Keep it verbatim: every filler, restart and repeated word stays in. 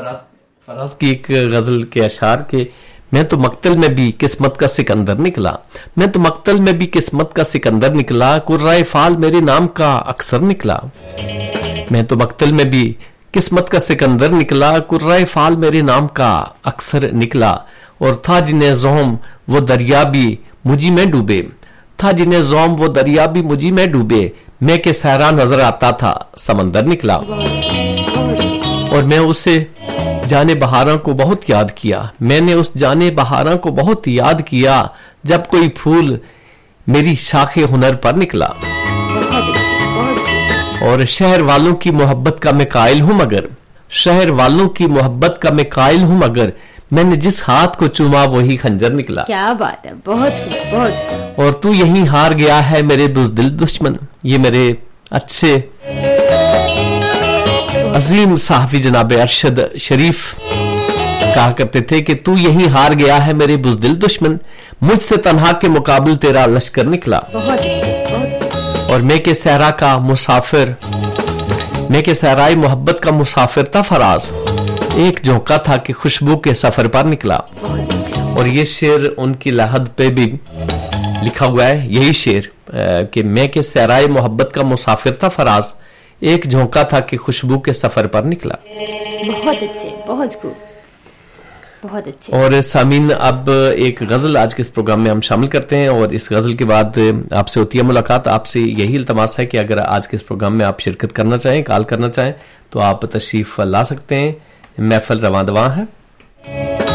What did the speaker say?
फराज फराज की एक गजल के अशार के, मैं तो मक्तल में भी किस्मत का सिकंदर निकला, मैं तो मक्तल में भी किस्मत का सिकंदर निकला, कुर्राए फाल मेरे नाम का अक्सर निकला। मैं तो मक्तल में भी किस्मत का सिकंदर निकला, कुर्राए फाल मेरे नाम का अक्सर निकला। और था जिन्हें ज़ोम वो दरिया भी मुझी में डूबे, था जिन्हें ज़ोम वो दरिया भी मुझी में डूबे, मैं के सहरा नजर आता था समंदर निकला। और मैं उसे जाने बहारा को बहुत याद किया, मैंने उस जाने बहारा को बहुत याद किया, जब कोई फूल मेरी शाखे हुनर पर निकला। और शहर वालों की मोहब्बत का मैं कायल हूं मगर, शहर वालों की मोहब्बत का मैं कायल हूं मगर, मैंने जिस हाथ को चूमा वही खंजर निकला। क्या बात है, बहुत बहुत। और तू यहीं हार गया है मेरे बुज़दिल दुश्मन, ये मेरे अच्छे अजीम साहफी जनाब अरशद शरीफ कहा करते थे कि तू यहीं हार गया है मेरे बुज़दिल दुश्मन, मुझसे तन्हा के मुकाबले तेरा लश्कर निकला। बहुत बहुत। और मैं के सहरा का मुसाफिर, मैं के सहराई मोहब्बत का मुसाफिर था फराज, एक झोंका था कि खुशबू के सफर पर निकला। और ये शेर उनकी लहद पे भी लिखा हुआ है, यही शेर कि मैं के सहराई मोहब्बत का मुसाफिर था फराज, एक झोंका था कि खुशबू के सफर पर निकला। बहुत अच्छे, बहुत खूब, बहुत अच्छे। और सामीन, अब एक गजल आज के इस प्रोग्राम में हम शामिल करते हैं और इस गजल के बाद आपसे होती है मुलाकात। आपसे यही इल्तमास है कि अगर आज के इस प्रोग्राम में आप शिरकत करना चाहें, कॉल करना चाहें, तो आप तशरीफ ला सकते हैं। महफिल रवां दवां है।